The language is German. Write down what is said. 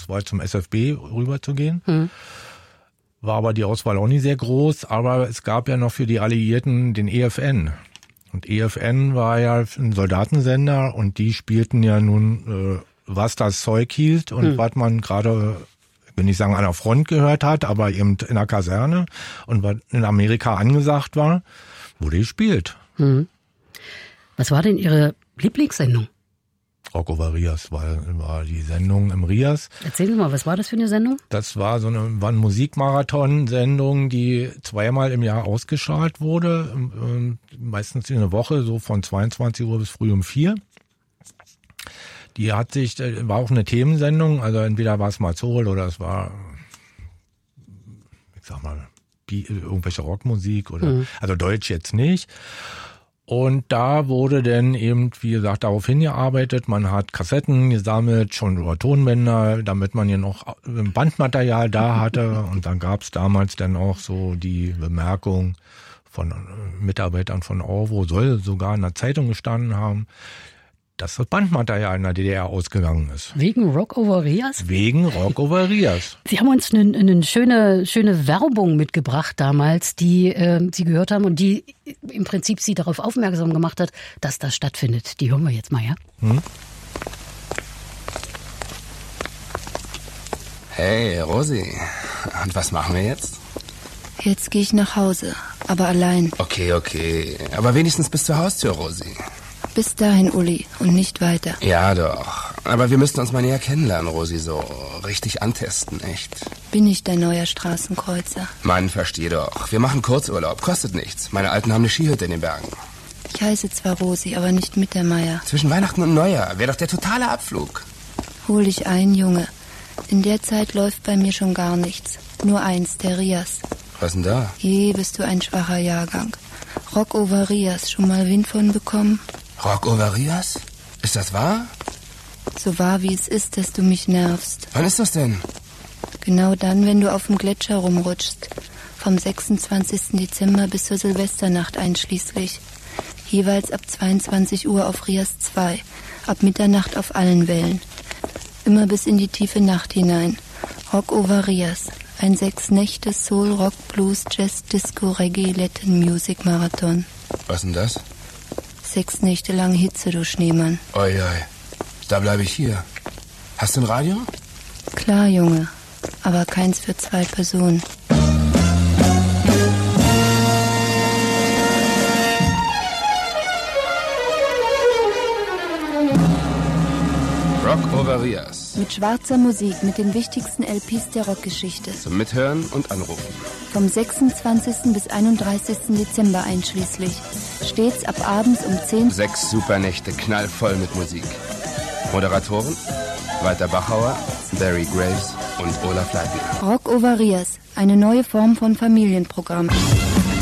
Auswahl zum SFB rüberzugehen. War aber die Auswahl auch nicht sehr groß, aber es gab ja noch für die Alliierten den EFN. Und EFN war ja ein Soldatensender und die spielten ja nun, was das Zeug hielt und was man gerade, ich will nicht sagen an der Front gehört hat, aber eben in der Kaserne und was in Amerika angesagt war, wurde gespielt. Was war denn Ihre Lieblingssendung? Rock over Rias war die Sendung im Rias. Erzählen Sie mal, was war das für eine Sendung? Das war war eine Musikmarathon-Sendung, die zweimal im Jahr ausgestrahlt wurde, meistens in der Woche, so von 22 Uhr bis früh um 4. Die war auch eine Themensendung, also entweder war es mal Soul oder es war, ich sag mal, irgendwelche Rockmusik oder, also Deutsch jetzt nicht. Und da wurde dann eben, wie gesagt, darauf hingearbeitet. Man hat Kassetten gesammelt, schon über Tonbänder, damit man ja noch Bandmaterial da hatte. Und dann gab es damals dann auch so die Bemerkung von Mitarbeitern von Orwo, soll sogar in der Zeitung gestanden haben, dass das Bandmaterial in der DDR ausgegangen ist. Wegen Rock over Rias? Wegen Rock over Rias. Sie haben uns eine schöne Werbung mitgebracht damals, die Sie gehört haben und die im Prinzip Sie darauf aufmerksam gemacht hat, dass das stattfindet. Die hören wir jetzt mal, ja? Hey, Rosi. Und was machen wir jetzt? Jetzt gehe ich nach Hause, aber allein. Okay. Aber wenigstens bis zur Haustür, Rosi. Bis dahin, Uli, und nicht weiter. Ja, doch. Aber wir müssten uns mal näher kennenlernen, Rosi, so richtig antesten, echt. Bin ich dein neuer Straßenkreuzer? Mann, versteh doch. Wir machen Kurzurlaub, kostet nichts. Meine Alten haben eine Skihütte in den Bergen. Ich heiße zwar Rosi, aber nicht Mittermeier. Zwischen Weihnachten und Neujahr wäre doch der totale Abflug. Hol dich ein, Junge. In der Zeit läuft bei mir schon gar nichts. Nur eins, der Rias. Was denn da? Je, bist du ein schwacher Jahrgang. Rock over Rias, schon mal Wind von bekommen? Rock over Rias? Ist das wahr? So wahr wie es ist, dass du mich nervst. Wann ist das denn? Genau dann, wenn du auf dem Gletscher rumrutschst. Vom 26. Dezember bis zur Silvesternacht einschließlich. Jeweils ab 22 Uhr auf Rias 2. Ab Mitternacht auf allen Wellen. Immer bis in die tiefe Nacht hinein. Rock over Rias. Ein 6 Nächte Soul, Rock, Blues, Jazz, Disco, Reggae, Latin Music Marathon. Was denn das? 6 Nächte lang Hitze, du Schneemann. Oi, da bleibe ich hier. Hast du ein Radio? Klar, Junge. Aber keins für 2 Personen. Rock over Rias. Mit schwarzer Musik, mit den wichtigsten LPs der Rockgeschichte. Zum Mithören und Anrufen. Vom 26. bis 31. Dezember einschließlich. Stets ab abends um 10. 6 Supernächte, knallvoll mit Musik. Moderatoren: Walter Bachauer, Barry Graves und Olaf Leitner. Rock over Rias, eine neue Form von Familienprogramm.